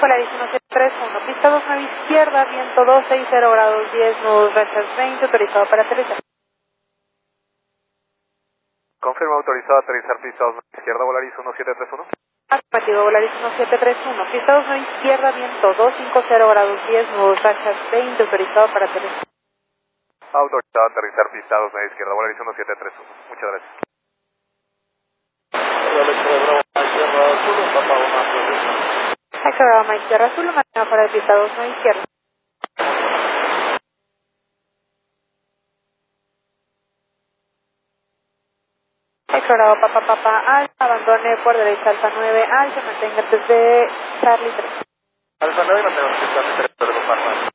Polaris 1731, pista 29 izquierda, viento 260 grados 10, nudos rachas 20, autorizado para aterrizar. Confirma autorizado a aterrizar pista 29 izquierda, Polaris 1731. Afirmativo, Polaris 1731, pista 29 izquierda, viento 250 grados 10, nudos rachas 20, autorizado para aterrizar. Autorizado a aterrizar pista 29 izquierda, Polaris 1731. Muchas gracias. Aclarado Mike Sierra Azul, maneja para pista 29 izquierda. Aclarado Papa Alfa, abandone por derecha Alfa 9 Alfa, mantenga desde Charlie 3. Alfa 9, mantenemos Charlie 3,